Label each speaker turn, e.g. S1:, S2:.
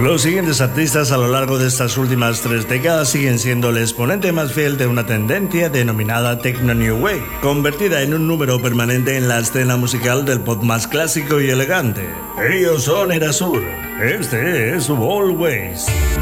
S1: Los siguientes artistas a lo largo de estas últimas 3 décadas siguen siendo el exponente más fiel de una tendencia denominada Techno New Wave, convertida en un número permanente en la escena musical del pop más clásico y elegante. Ellos son Erasure. Este es su Always.